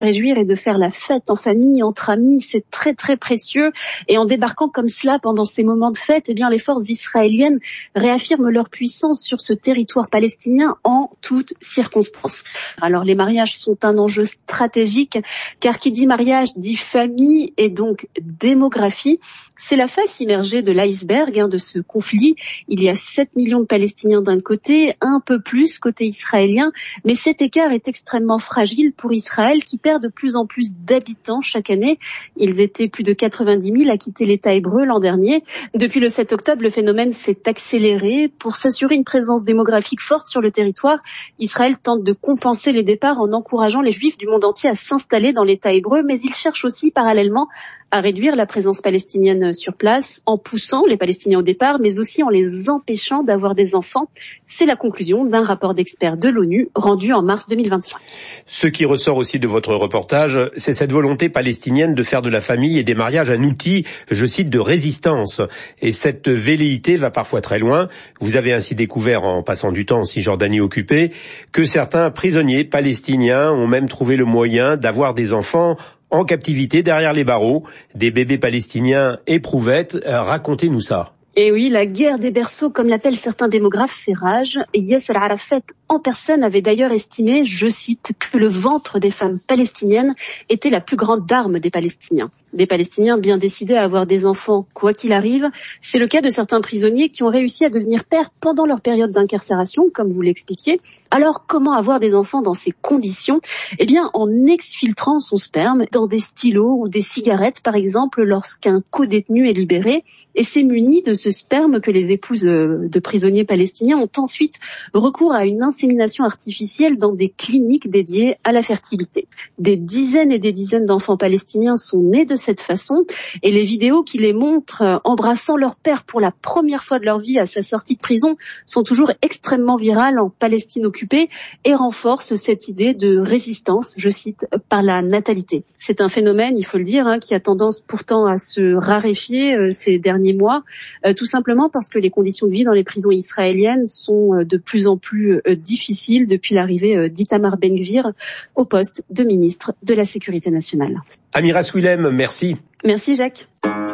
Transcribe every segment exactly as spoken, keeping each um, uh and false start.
réjouir et de faire la fête en famille, entre amis, c'est très très précieux. Et en débarquant comme cela pendant ces moments de fête, eh bien les forces israéliennes réaffirment leur puissance sur ce territoire palestinien en toutes circonstances. Alors les mariages sont un enjeu stratégique, car qui dit mariage dit famille et donc démographie. C'est la face immergée de l'iceberg hein, de ce conflit. Il y a sept millions de Palestiniens d'un côté, un peu plus côté israélien, mais cet écart est extrêmement fragile pour Israël qui perd de plus en plus d'habitants chaque année. Ils étaient plus de quatre-vingt-dix mille à quitter l'État hébreu l'an dernier. Depuis le sept octobre, le phénomène s'est accéléré. Pour s'assurer une présence démographique forte sur le territoire, Israël tente de compenser les départs en encourageant les Juifs du monde entier à s'installer dans l'État hébreu, mais il cherche aussi parallèlement à réduire la présence palestinienne sur place en poussant les Palestiniens au départ, mais aussi en les empêchant d'avoir des enfants. C'est la conclusion d'un rapport d'experts de l'ONU rendu en mars deux mille vingt-cinq. Ce qui ressort aussi de votre reportage, c'est cette volonté palestinienne de faire de la famille et des mariages un outil, je cite, de résistance. Et cette velléité va parfois très loin. Vous avez ainsi découvert, en passant du temps en Cisjordanie occupée, que certains prisonniers palestiniens ont même trouvé le moyen d'avoir des enfants en captivité derrière les barreaux, des bébés palestiniens éprouvettes. Euh, racontez-nous ça. Et oui, la guerre des berceaux, comme l'appellent certains démographes, fait rage. Yasser Arafat en personne avait d'ailleurs estimé, je cite, que le ventre des femmes palestiniennes était la plus grande arme des Palestiniens. Des Palestiniens bien décidés à avoir des enfants, quoi qu'il arrive. C'est le cas de certains prisonniers qui ont réussi à devenir pères pendant leur période d'incarcération, comme vous l'expliquiez. Alors, comment avoir des enfants dans ces conditions ? Eh bien, en exfiltrant son sperme dans des stylos ou des cigarettes, par exemple, lorsqu'un co-détenu est libéré. Et c'est muni de ce sperme que les épouses de prisonniers palestiniens ont ensuite recours à une insémination artificielle dans des cliniques dédiées à la fertilité. Des dizaines et des dizaines d'enfants palestiniens sont nés de cette façon et les vidéos qui les montrent embrassant leur père pour la première fois de leur vie à sa sortie de prison sont toujours extrêmement virales en Palestine occupée et renforcent cette idée de résistance, je cite, par la natalité. C'est un phénomène, il faut le dire, hein, qui a tendance pourtant à se raréfier euh, ces derniers mois, euh, tout simplement parce que les conditions de vie dans les prisons israéliennes sont euh, de plus en plus euh, difficiles depuis l'arrivée euh, d'Itamar Ben-Gvir au poste de ministre de la Sécurité nationale. Amira Swilem, merci. Merci Jacques.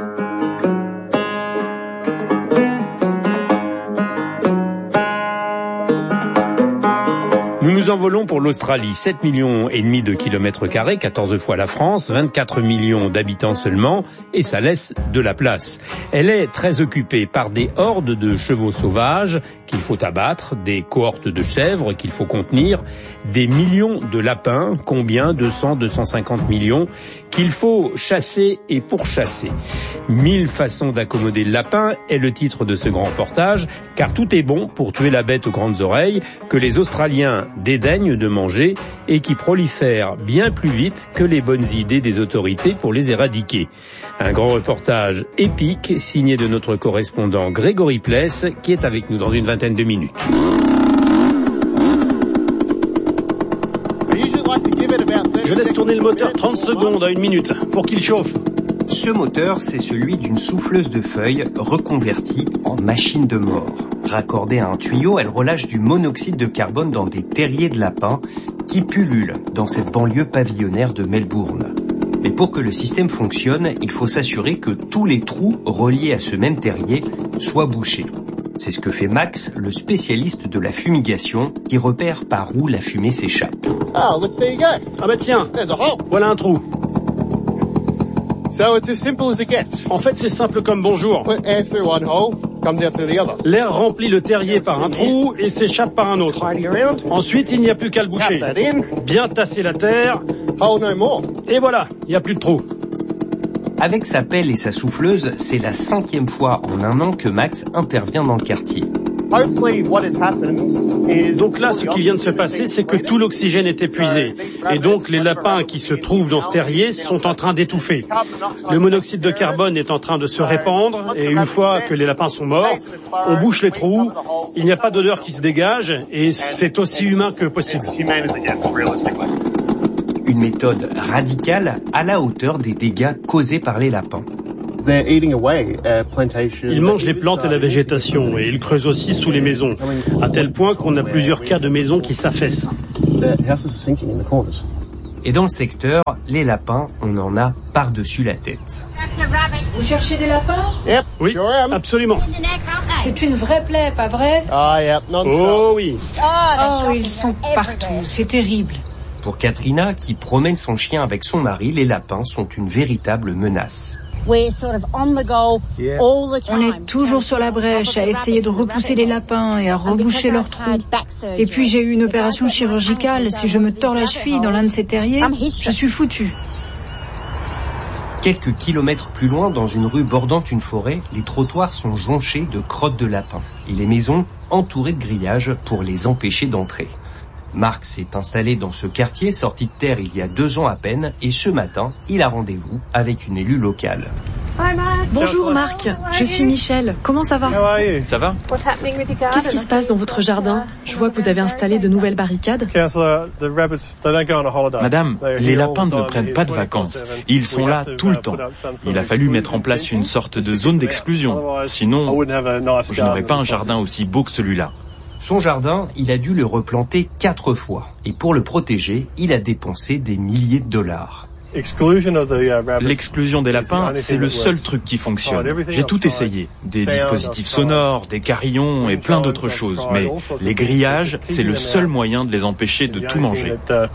Nous nous envolons pour l'Australie, sept millions et demi de kilomètres carrés, quatorze fois la France, vingt-quatre millions d'habitants seulement, et ça laisse de la place. Elle est très occupée par des hordes de chevaux sauvages qu'il faut abattre, des cohortes de chèvres qu'il faut contenir, des millions de lapins, combien, deux cents, deux cent cinquante millions, qu'il faut chasser et pourchasser. Mille façons d'accommoder le lapin est le titre de ce grand reportage, car tout est bon pour tuer la bête aux grandes oreilles que les Australiens dédaignent de manger et qui prolifèrent bien plus vite que les bonnes idées des autorités pour les éradiquer. Un grand reportage épique signé de notre correspondant Grégory Pless qui est avec nous dans une vingtaine de minutes. Je laisse tourner le moteur trente secondes à une minute pour qu'il chauffe. Ce moteur, c'est celui d'une souffleuse de feuilles reconvertie en machine de mort. Raccordée à un tuyau, elle relâche du monoxyde de carbone dans des terriers de lapins qui pullulent dans cette banlieue pavillonnaire de Melbourne. Mais pour que le système fonctionne, il faut s'assurer que tous les trous reliés à ce même terrier soient bouchés. C'est ce que fait Max, le spécialiste de la fumigation, qui repère par où la fumée s'échappe. Oh, look, there you go. Ah bah tiens, there's a hole. Voilà un trou. So it's as simple as it gets. En fait, c'est simple comme bonjour. Put air through one hole, come down through the other. L'air remplit le terrier par un trou et s'échappe par un autre. Ensuite, il n'y a plus qu'à le boucher. Bien tasser la terre. Hole no more. Et voilà, il n'y a plus de trou. Avec sa pelle et sa souffleuse, c'est la cinquième fois en un an que Max intervient dans le quartier. Donc là, ce qui vient de se passer, c'est que tout l'oxygène est épuisé. Et donc, les lapins qui se trouvent dans ce terrier sont en train d'étouffer. Le monoxyde de carbone est en train de se répandre. Et une fois que les lapins sont morts, on bouche les trous. Il n'y a pas d'odeur qui se dégage. Et c'est aussi humain que possible. Une méthode radicale à la hauteur des dégâts causés par les lapins. Ils mangent les plantes et la végétation et ils creusent aussi sous les maisons, à tel point qu'on a plusieurs cas de maisons qui s'affaissent. Et dans le secteur, les lapins, on en a par-dessus la tête. Vous cherchez des lapins? Yep, Oui, sure am. absolument. C'est une vraie plaie, pas vrai? Ah, yep, non-stop. Oh oui. Oh, ils sont partout, c'est terrible. Pour Katrina, qui promène son chien avec son mari, les lapins sont une véritable menace. On est toujours sur la brèche à essayer de repousser les lapins et à reboucher leurs trous. Et puis j'ai eu une opération chirurgicale. Si je me tords la cheville dans l'un de ces terriers, je suis foutue. Quelques kilomètres plus loin, dans une rue bordant une forêt, les trottoirs sont jonchés de crottes de lapins et les maisons entourées de grillages pour les empêcher d'entrer. Marc s'est installé dans ce quartier sorti de terre il y a deux ans à peine et ce matin, il a rendez-vous avec une élue locale. Bonjour Marc, je suis Michel. Comment ça va? Ça va? Qu'est-ce qui se passe dans votre jardin? Je vois que vous avez installé de nouvelles barricades. Madame, les lapins ne prennent pas de vacances. Ils sont là tout le temps. Il a fallu mettre en place une sorte de zone d'exclusion. Sinon, je n'aurais pas un jardin aussi beau que celui-là. Son jardin, il a dû le replanter quatre fois. Et pour le protéger, il a dépensé des milliers de dollars. L'exclusion des lapins, c'est le seul truc qui fonctionne. J'ai tout essayé. Des dispositifs sonores, des carillons et plein d'autres choses. Mais les grillages, c'est le seul moyen de les empêcher de tout manger.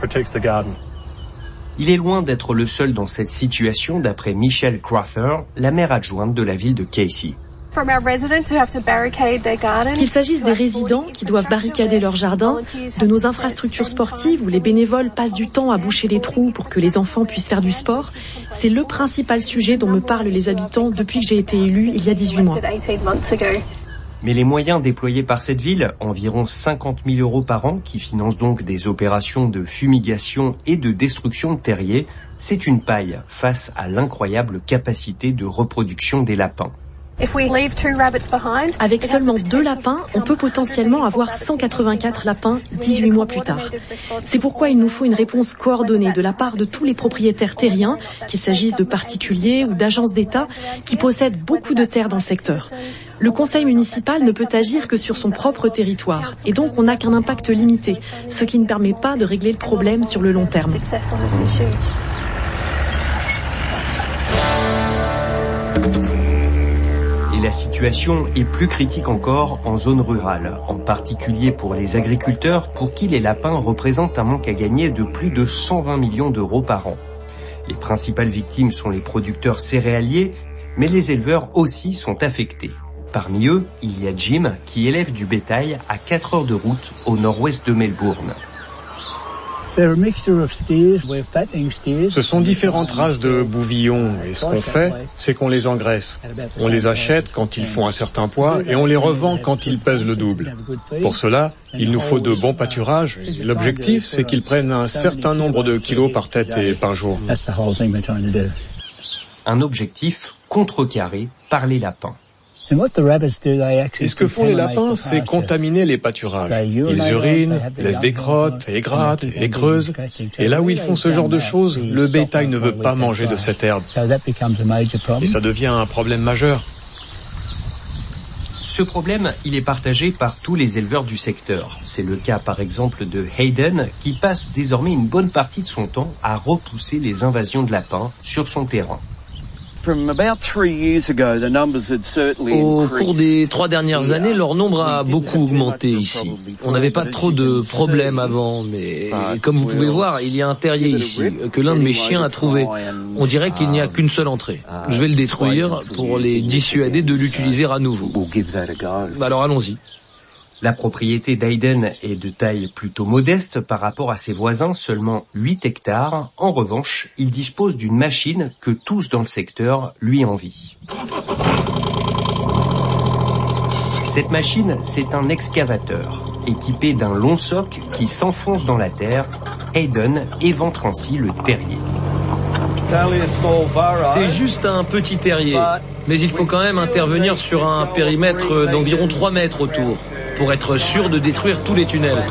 Il est loin d'être le seul dans cette situation, d'après Michelle Crowther, la maire adjointe de la ville de Casey. Qu'il s'agisse des résidents qui doivent barricader leur jardin, de nos infrastructures sportives où les bénévoles passent du temps à boucher les trous pour que les enfants puissent faire du sport, c'est le principal sujet dont me parlent les habitants depuis que j'ai été élue il y a dix-huit mois. Mais les moyens déployés par cette ville, environ cinquante mille euros par an, qui financent donc des opérations de fumigation et de destruction de terriers, c'est une paille face à l'incroyable capacité de reproduction des lapins. Avec seulement deux lapins, on peut potentiellement avoir cent quatre-vingt-quatre lapins dix-huit mois plus tard. C'est pourquoi il nous faut une réponse coordonnée de la part de tous les propriétaires terriens, qu'il s'agisse de particuliers ou d'agences d'État, qui possèdent beaucoup de terres dans le secteur. Le conseil municipal ne peut agir que sur son propre territoire, et donc on n'a qu'un impact limité, ce qui ne permet pas de régler le problème sur le long terme. La situation est plus critique encore en zone rurale, en particulier pour les agriculteurs pour qui les lapins représentent un manque à gagner de plus de cent vingt millions d'euros par an. Les principales victimes sont les producteurs céréaliers, mais les éleveurs aussi sont affectés. Parmi eux, il y a Jim qui élève du bétail à quatre heures de route au nord-ouest de Melbourne. Ce sont différentes races de bouvillons et ce qu'on fait, c'est qu'on les engraisse. On les achète quand ils font un certain poids et on les revend quand ils pèsent le double. Pour cela, il nous faut de bons pâturages et l'objectif, c'est qu'ils prennent un certain nombre de kilos par tête et par jour. Un objectif contrecarré par les lapins. Et ce que font les lapins, c'est contaminer les pâturages. Ils urinent, laissent des crottes, et grattent, et creusent. Et là où ils font ce genre de choses, le bétail ne veut pas manger de cette herbe. Et ça devient un problème majeur. Ce problème, il est partagé par tous les éleveurs du secteur. C'est le cas par exemple de Hayden, qui passe désormais une bonne partie de son temps à repousser les invasions de lapins sur son terrain. Au cours des trois dernières années, leur nombre a beaucoup augmenté ici. On n'avait pas trop de problèmes avant, mais comme vous pouvez voir, il y a un terrier ici que l'un de mes chiens a trouvé. On dirait qu'il n'y a qu'une seule entrée. Je vais le détruire pour les dissuader de l'utiliser à nouveau. Alors allons-y. La propriété d'Hayden est de taille plutôt modeste par rapport à ses voisins, seulement huit hectares. En revanche, il dispose d'une machine que tous dans le secteur lui envient. Cette machine, c'est un excavateur. Équipé d'un long soc qui s'enfonce dans la terre, Hayden éventre ainsi le terrier. C'est juste un petit terrier, mais il faut quand même intervenir sur un périmètre d'environ trois mètres autour, pour être sûr de détruire tous les tunnels.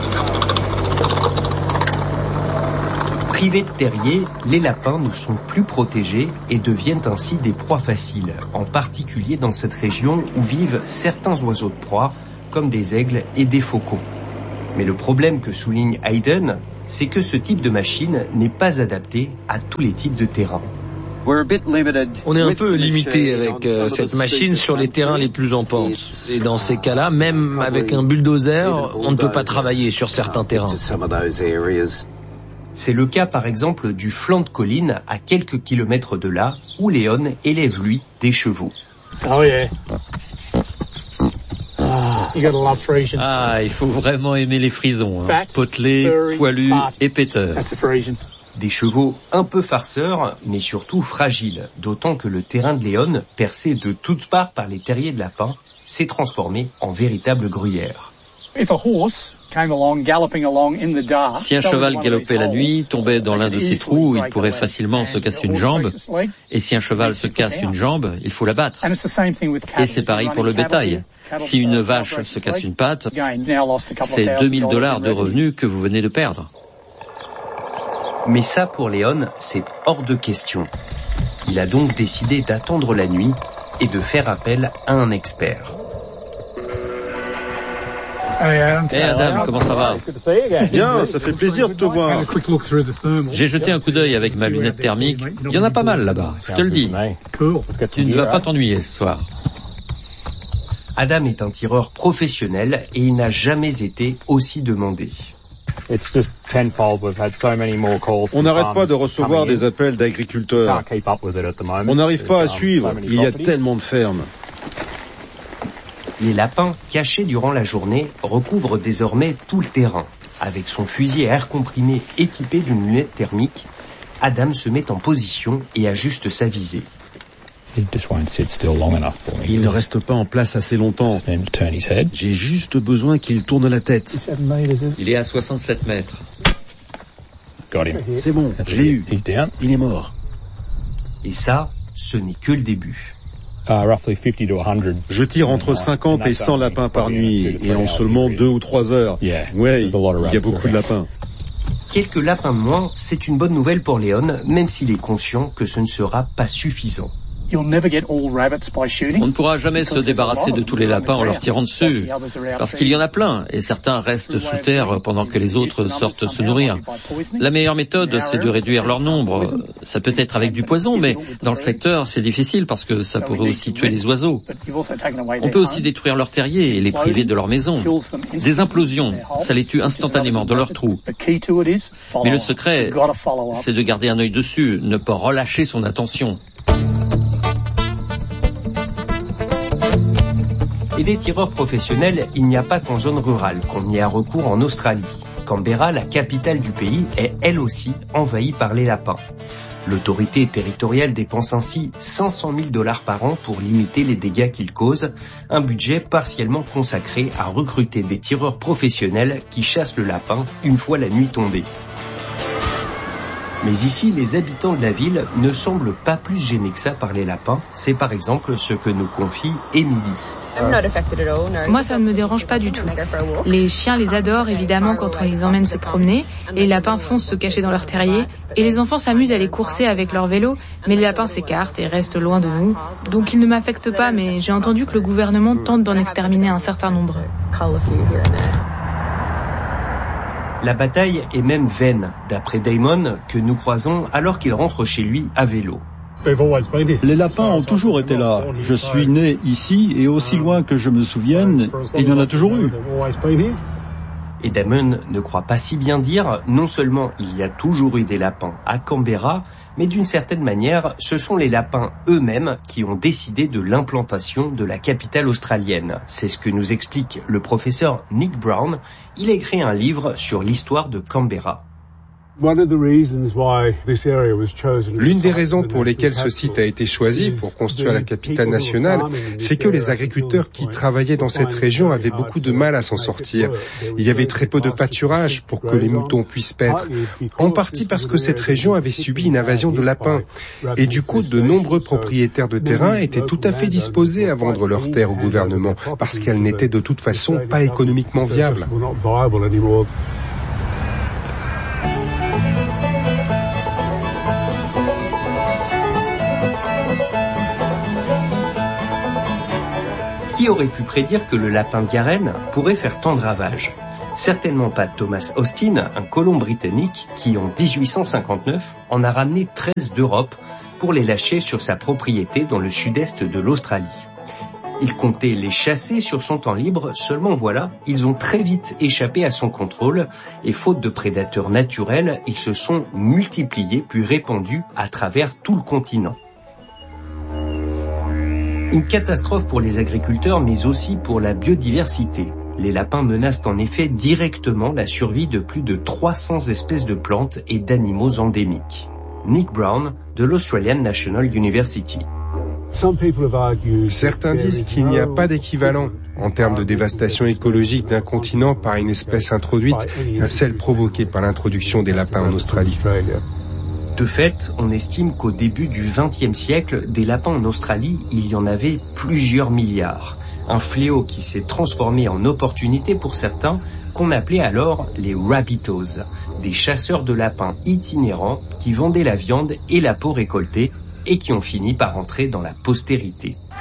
Privés de terrier, les lapins ne sont plus protégés et deviennent ainsi des proies faciles, en particulier dans cette région où vivent certains oiseaux de proie, comme des aigles et des faucons. Mais le problème que souligne Hayden, c'est que ce type de machine n'est pas adapté à tous les types de terrains. On est un peu limité avec euh, cette machine sur les terrains les plus en pente. Et dans ces cas-là, même avec un bulldozer, on ne peut pas travailler sur certains terrains. C'est le cas par exemple du flanc de colline à quelques kilomètres de là, où Léon élève lui des chevaux. Oh yeah. Ah, il faut vraiment aimer les frisons, hein. Potelés, poilus et péteurs. Des chevaux un peu farceurs, mais surtout fragiles, d'autant que le terrain de Léon, percé de toutes parts par les terriers de lapins, s'est transformé en véritable gruyère. Si un cheval galopait la nuit, tombait dans l'un de ces trous, il pourrait facilement se casser une jambe. Et si un cheval se casse une jambe, il faut l'abattre. Et c'est pareil pour le bétail. Si une vache se casse une patte, c'est deux mille dollars de revenus que vous venez de perdre. Mais ça, pour Léon, c'est hors de question. Il a donc décidé d'attendre la nuit et de faire appel à un expert. Hey Adam, comment ça va? Bien, ça fait plaisir de te voir. J'ai jeté un coup d'œil avec ma lunette thermique. Il y en a pas mal là-bas, je te le dis. Tu ne vas pas t'ennuyer ce soir. Adam est un tireur professionnel et il n'a jamais été aussi demandé. On n'arrête pas de recevoir des appels d'agriculteurs. On n'arrive pas à suivre, il y a tellement de fermes. Les lapins, cachés durant la journée, recouvrent désormais tout le terrain. Avec son fusil à air comprimé équipé d'une lunette thermique, Adam se met en position et ajuste sa visée. Il ne reste pas en place assez longtemps. J'ai juste besoin qu'il tourne la tête. Il est à soixante-sept mètres. C'est bon, je l'ai eu. Il est mort. Et ça, ce n'est que le début. Je tire entre cinquante et cent lapins par nuit, et en seulement deux ou trois heures. Ouais, il y a beaucoup de lapins. Quelques lapins de moins, c'est une bonne nouvelle pour Léon, même s'il est conscient que ce ne sera pas suffisant. On ne pourra jamais se débarrasser de tous les lapins en leur tirant dessus, parce qu'il y en a plein, et certains restent sous terre pendant que les autres sortent se nourrir. La meilleure méthode, c'est de réduire leur nombre. Ça peut être avec du poison, mais dans le secteur, c'est difficile parce que ça pourrait aussi tuer les oiseaux. On peut aussi détruire leurs terriers et les priver de leur maison. Des implosions, ça les tue instantanément dans leur trou. Mais le secret, c'est de garder un œil dessus, ne pas relâcher son attention. Et des tireurs professionnels, il n'y a pas qu'en zone rurale qu'on y a recours en Australie. Canberra, la capitale du pays, est elle aussi envahie par les lapins. L'autorité territoriale dépense ainsi cinq cent mille dollars par an pour limiter les dégâts qu'ils causent, un budget partiellement consacré à recruter des tireurs professionnels qui chassent le lapin une fois la nuit tombée. Mais ici, les habitants de la ville ne semblent pas plus gênés que ça par les lapins. C'est par exemple ce que nous confie Émilie. Moi, ça ne me dérange pas du tout. Les chiens les adorent évidemment quand on les emmène se promener. Les lapins foncent se cacher dans leur terrier. Et les enfants s'amusent à les courser avec leur vélo. Mais les lapins s'écartent et restent loin de nous. Donc ils ne m'affectent pas, mais j'ai entendu que le gouvernement tente d'en exterminer un certain nombre. La bataille est même vaine, d'après Damon, que nous croisons alors qu'il rentre chez lui à vélo. Les lapins ont toujours été là. Je suis né ici et aussi loin que je me souvienne, il y en a toujours eu. Et Damon ne croit pas si bien dire, non seulement il y a toujours eu des lapins à Canberra, mais d'une certaine manière, ce sont les lapins eux-mêmes qui ont décidé de l'implantation de la capitale australienne. C'est ce que nous explique le professeur Nick Brown. Il a écrit un livre sur l'histoire de Canberra. L'une des raisons pour lesquelles ce site a été choisi pour construire la capitale nationale, c'est que les agriculteurs qui travaillaient dans cette région avaient beaucoup de mal à s'en sortir. Il y avait très peu de pâturage pour que les moutons puissent paître, en partie parce que cette région avait subi une invasion de lapins. Et du coup, de nombreux propriétaires de terrain étaient tout à fait disposés à vendre leurs terres au gouvernement, parce qu'elles n'étaient de toute façon pas économiquement viables. Qui aurait pu prédire que le lapin de Garenne pourrait faire tant de ravages? Certainement pas Thomas Austin, un colon britannique qui, en dix-huit cent cinquante-neuf, en a ramené treize d'Europe pour les lâcher sur sa propriété dans le sud-est de l'Australie. Il comptait les chasser sur son temps libre, seulement voilà, ils ont très vite échappé à son contrôle et faute de prédateurs naturels, ils se sont multipliés puis répandus à travers tout le continent. Une catastrophe pour les agriculteurs mais aussi pour la biodiversité. Les lapins menacent en effet directement la survie de plus de trois cents espèces de plantes et d'animaux endémiques. Nick Brown, de l'Australian National University. Certains disent qu'il n'y a pas d'équivalent en termes de dévastation écologique d'un continent par une espèce introduite à celle provoquée par l'introduction des lapins en Australie. De fait, on estime qu'au début du vingtième siècle, des lapins en Australie, il y en avait plusieurs milliards. Un fléau qui s'est transformé en opportunité pour certains, qu'on appelait alors les rabbitos, des chasseurs de lapins itinérants qui vendaient la viande et la peau récoltée et qui ont fini par entrer dans la postérité.